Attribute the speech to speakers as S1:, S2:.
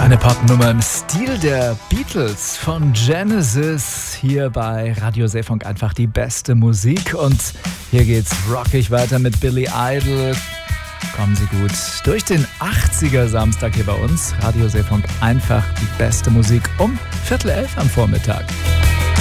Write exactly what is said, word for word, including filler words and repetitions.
S1: Eine Popnummer im Stil der Beatles von Genesis. Hier bei Radio Seefunk einfach die beste Musik. Und hier geht's rockig weiter mit Billy Idol. Kommen Sie gut durch den achtziger Samstag hier bei uns. Radio Seefunk einfach die beste Musik um Viertel elf am Vormittag.